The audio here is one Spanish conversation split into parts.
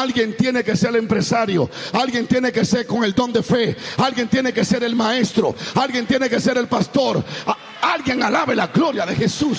Alguien tiene que ser el empresario, alguien tiene que ser con el don de fe, alguien tiene que ser el maestro, alguien tiene que ser el pastor. Alguien alabe la gloria de Jesús.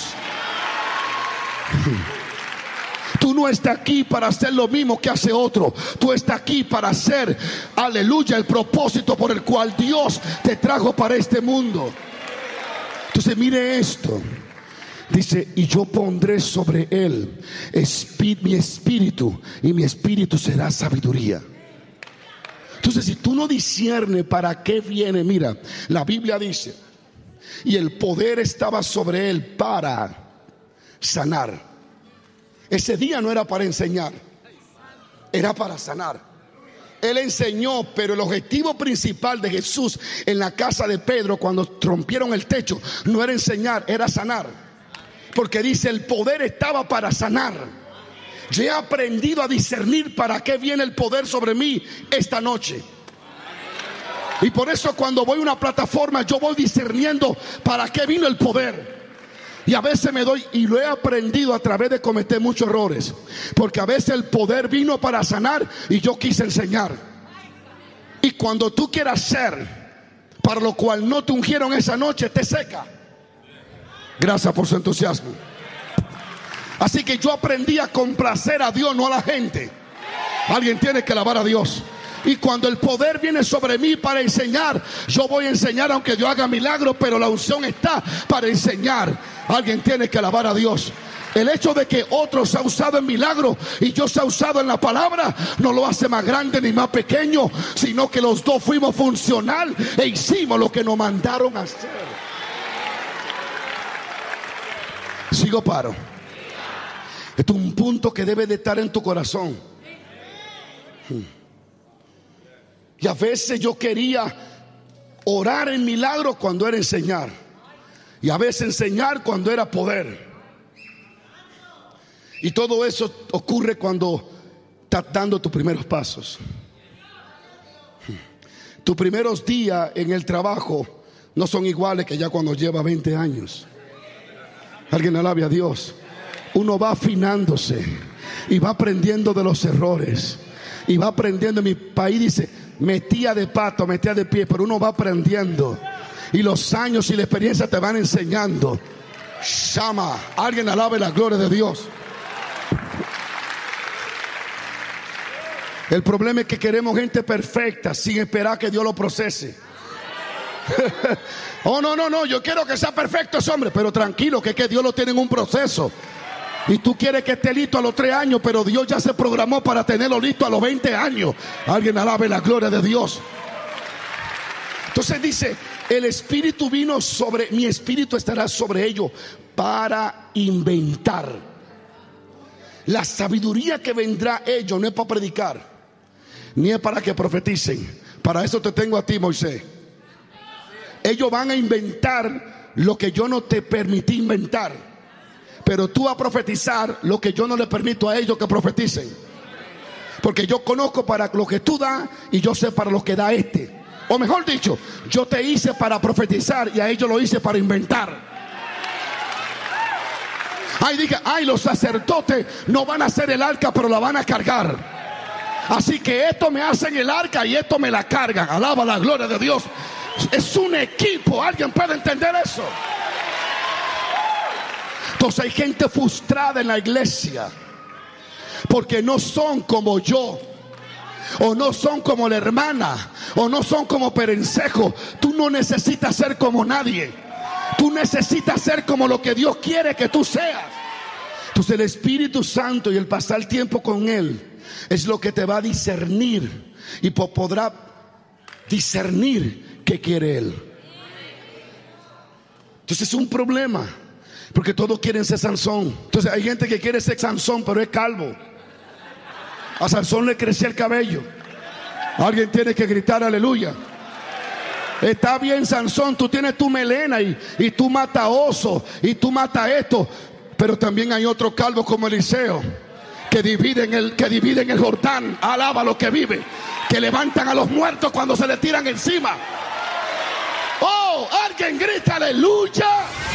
Tú no estás aquí para hacer lo mismo que hace otro. Tú estás aquí para hacer, aleluya, el propósito por el cual Dios te trajo para este mundo. Entonces mire esto. Dice, y yo pondré sobre él mi espíritu, y mi espíritu será sabiduría. Entonces, si tú no disciernes para qué viene, mira, la Biblia dice, y el poder estaba sobre él para sanar. Ese día no era para enseñar, era para sanar. Él enseñó, pero el objetivo principal de Jesús en la casa de Pedro, cuando rompieron el techo, no era enseñar, era sanar. Porque dice, el poder estaba para sanar. Yo he aprendido a discernir para qué viene el poder sobre mí esta noche. Y por eso cuando voy a una plataforma, yo voy discerniendo para qué vino el poder. Y a veces me doy, y lo he aprendido a través de cometer muchos errores, porque a veces el poder vino para sanar y yo quise enseñar. Y cuando tú quieras ser para lo cual no te ungieron esa noche, te seca. Gracias por su entusiasmo. Así que yo aprendí a complacer a Dios, no a la gente. Alguien tiene que alabar a Dios. Y cuando el poder viene sobre mí para enseñar, yo voy a enseñar aunque Dios haga milagros, pero la unción está para enseñar. Alguien tiene que alabar a Dios. El hecho de que otros se ha usado en milagros y yo se ha usado en la palabra, no lo hace más grande ni más pequeño, sino que los dos fuimos funcional e hicimos lo que nos mandaron a hacer. Sigo paro. Esto es un punto que debe de estar en tu corazón. Y a veces yo quería orar en milagros cuando era enseñar, y a veces enseñar cuando era poder. Y todo eso ocurre cuando estás dando tus primeros pasos. Tus primeros días en el trabajo no son iguales que ya cuando lleva 20 años. Alguien alabe a Dios. Uno va afinándose y va aprendiendo de los errores, y va aprendiendo. En mi país dice, metía de pato, metía de pie, pero uno va aprendiendo, y los años y la experiencia te van enseñando. Shama, alguien alabe la gloria de Dios. El problema es que queremos gente perfecta sin esperar que Dios lo procese. Oh, no, yo quiero que sea perfecto ese hombre, pero tranquilo, que Dios lo tiene en un proceso. Y tú quieres que esté listo a los 3 años, pero Dios ya se programó para tenerlo listo a los 20 años. Alguien alabe la gloria de Dios. Entonces dice, el espíritu vino sobre, mi espíritu estará sobre ellos para inventar. La sabiduría que vendrá a ellos no es para predicar, ni es para que profeticen. Para eso te tengo a ti, Moisés. Ellos van a inventar lo que yo no te permití inventar, pero tú vas a profetizar lo que yo no le permito a ellos que profeticen. Porque yo conozco para lo que tú das y yo sé para lo que da este. O mejor dicho, yo te hice para profetizar y a ellos lo hice para inventar. Los sacerdotes no van a hacer el arca, pero la van a cargar. Así que esto me hacen el arca y esto me la cargan. Alaba la gloria de Dios. Es un equipo. ¿Alguien puede entender eso? Entonces hay gente frustrada en la iglesia porque no son como yo, o no son como la hermana, o no son como Perencejo. Tú no necesitas ser como nadie. Tú necesitas ser como lo que Dios quiere que tú seas. Entonces el Espíritu Santo y el pasar tiempo con Él es lo que te va a discernir, y podrá discernir qué quiere Él. Entonces es un problema, porque todos quieren ser Sansón. Entonces hay gente que quiere ser Sansón, pero es calvo. A Sansón le crecía el cabello. Alguien tiene que gritar aleluya. Está bien, Sansón, tú tienes tu melena y tú matas osos y tú matas esto, pero también hay otros calvos como Eliseo que dividen el Jordán. Alaba a los que viven, que levantan a los muertos cuando se le tiran encima. Oh, alguien grita aleluya.